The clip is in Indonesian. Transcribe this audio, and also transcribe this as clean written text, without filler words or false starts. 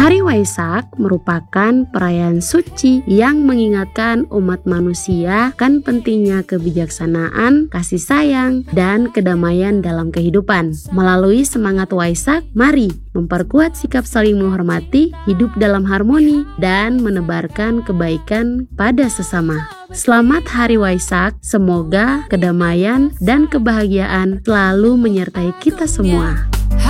Hari Waisak merupakan perayaan suci yang mengingatkan umat manusia akan pentingnya kebijaksanaan, kasih sayang, dan kedamaian dalam kehidupan. Melalui semangat Waisak, mari memperkuat sikap saling menghormati, hidup dalam harmoni, dan menebarkan kebaikan pada sesama. Selamat Hari Waisak, semoga kedamaian dan kebahagiaan selalu menyertai kita semua.